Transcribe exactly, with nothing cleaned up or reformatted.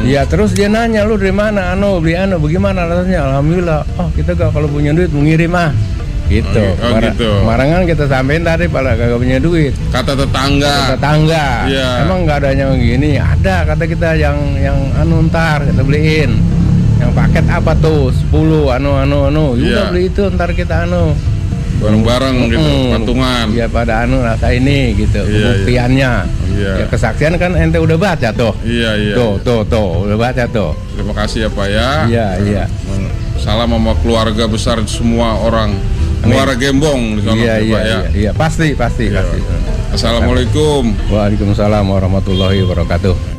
Iya, terus dia nanya, lu dari mana? Anu, beli anu, bagaimana rasanya? Alhamdulillah. Oh, kita gak kalau punya duit mengirim ah. Gitu. Oh, Kemar- gitu. Kemarin kan kita sampein tadi pada kagak punya duit. Kata tetangga. Kata tetangga. Iya. Emang nggak ada yang gini? Ada kata kita yang yang anu ntar kita beliin. Yang paket apa tuh? sepuluh anu anu anu. Iya. Udah beli itu ntar kita anu. Bareng-bareng gitu, Hmm, patungan. Iya pada anu rasa ini gitu. Iya, Pembuktiannya. Iya. Ya kesaksian kan ente udah baca tuh. Iya, iya. Tuh, tuh, tuh, udah baca tuh. Terima kasih ya Pak ya. Iya, iya. Salam sama keluarga besar semua orang. Muara Gembong di sana Iya, ya, iya, Pak ya. iya, iya, pasti, pasti, Iya. pasti. Assalamualaikum. Waalaikumsalam warahmatullahi wabarakatuh.